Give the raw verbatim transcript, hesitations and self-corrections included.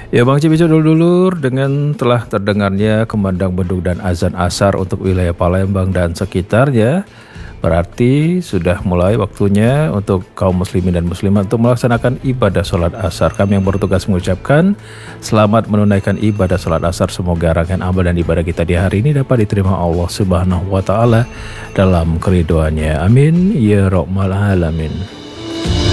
Ya Bang Cibico dulur-dulur, dengan telah terdengarnya kumandang beduk dan azan asar untuk wilayah Palembang dan sekitarnya, berarti sudah mulai waktunya untuk kaum muslimin dan muslimat untuk melaksanakan ibadah sholat asar. Kami yang bertugas mengucapkan selamat menunaikan ibadah sholat asar. Semoga rangkaian amal dan ibadah kita di hari ini dapat diterima Allah Subhanahu wa Ta'ala dalam keridhoannya. Amin ya rabbal alamin.